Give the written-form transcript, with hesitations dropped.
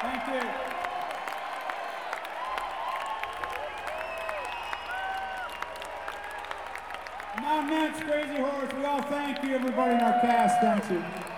Thank you. Mount Nets, Crazy Horse, we all thank you, everybody in our cast. Thank you.